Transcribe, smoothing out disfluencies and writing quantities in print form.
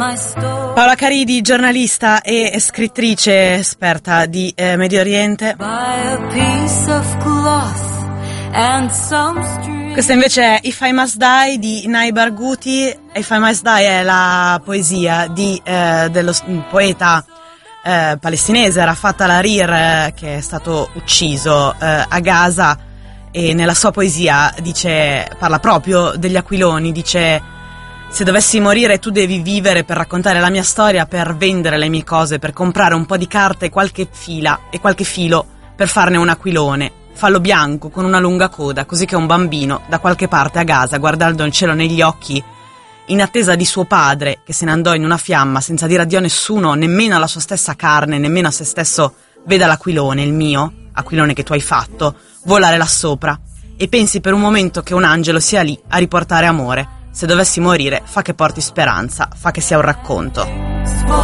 Paola Caridi, giornalista e scrittrice esperta di Medio Oriente. Questa invece è If I Must Die di Nay Barghouti. If I Must Die è la poesia dello poeta palestinese Rafat al-Hariri, che è stato ucciso a Gaza, e nella sua poesia parla proprio degli aquiloni, dice: se dovessi morire tu devi vivere per raccontare la mia storia, per vendere le mie cose, per comprare un po' di carta e qualche fila e qualche filo per farne un aquilone. Fallo bianco con una lunga coda, così che un bambino da qualche parte a Gaza, guardando il cielo negli occhi, in attesa di suo padre, che se ne andò in una fiamma senza dire addio a nessuno, nemmeno alla sua stessa carne, nemmeno a se stesso, veda l'aquilone, il mio, aquilone che tu hai fatto, volare là sopra, e pensi per un momento che un angelo sia lì a riportare amore. Se dovessi morire, fa che porti speranza, fa che sia un racconto.